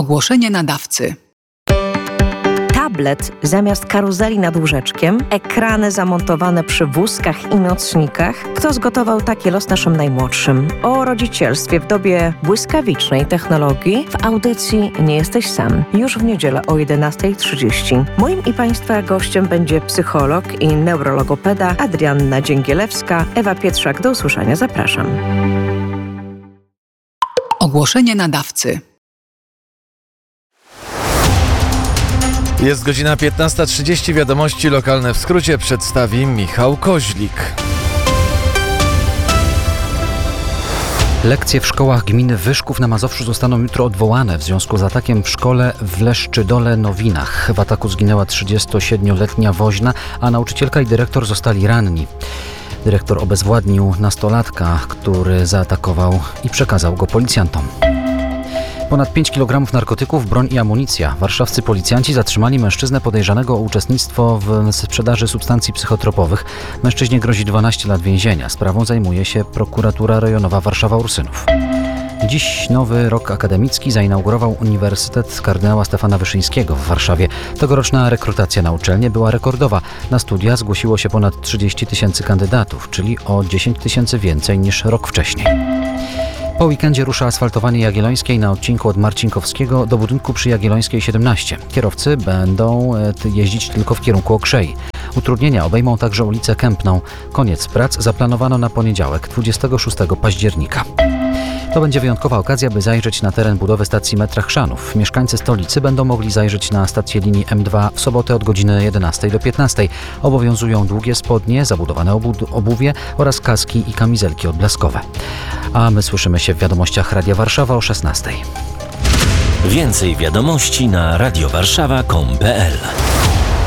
Ogłoszenie nadawcy. Tablet zamiast karuzeli nad łóżeczkiem, ekrany zamontowane przy wózkach i nocnikach. Kto zgotował taki los naszym najmłodszym? O rodzicielstwie w dobie błyskawicznej technologii w audycji Nie jesteś sam. Już w niedzielę o 11:30. Moim i Państwa gościem będzie psycholog i neurologopeda Adrianna Dzięgielewska. Ewa Pietrzak, do usłyszenia. Zapraszam. Ogłoszenie nadawcy. Jest godzina 15:30. Wiadomości lokalne w skrócie przedstawi Michał Koźlik. Lekcje w szkołach gminy Wyszków na Mazowszu zostaną jutro odwołane w związku z atakiem w szkole w Leszczydole-Nowinach. W ataku zginęła 37-letnia woźna, a nauczycielka i dyrektor zostali ranni. Dyrektor obezwładnił nastolatka, który zaatakował i przekazał go policjantom. Ponad 5 kg narkotyków, broń i amunicja. Warszawscy policjanci zatrzymali mężczyznę podejrzanego o uczestnictwo w sprzedaży substancji psychotropowych. Mężczyźnie grozi 12 lat więzienia. Sprawą zajmuje się prokuratura rejonowa Warszawa-Ursynów. Dziś nowy rok akademicki zainaugurował Uniwersytet Kardynała Stefana Wyszyńskiego w Warszawie. Tegoroczna rekrutacja na uczelnię była rekordowa. Na studia zgłosiło się ponad 30 000 kandydatów, czyli o 10 000 więcej niż rok wcześniej. Po weekendzie rusza asfaltowanie Jagiellońskiej na odcinku od Marcinkowskiego do budynku przy Jagiellońskiej 17. Kierowcy będą jeździć tylko w kierunku Okrzei. Utrudnienia obejmą także ulicę Kępną. Koniec prac zaplanowano na poniedziałek, 26 października. To będzie wyjątkowa okazja, by zajrzeć na teren budowy stacji metra Chrzanów. Mieszkańcy stolicy będą mogli zajrzeć na stację linii M2 w sobotę od godziny 11 do 15. Obowiązują długie spodnie, zabudowane obuwie oraz kaski i kamizelki odblaskowe. A my słyszymy się w wiadomościach Radia Warszawa o 16. Więcej wiadomości na radiowarszawa.com.pl